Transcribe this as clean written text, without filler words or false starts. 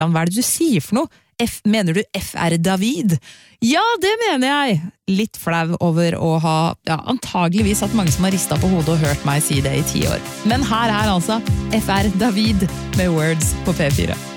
Hva det du sier for noe? Mener du FR David? Ja, det mener jeg! Litt flau over å ha antageligvis hatt mange som har ristet på hodet og hørt meg si det i 10 år. Men her altså FR David med Words på P4.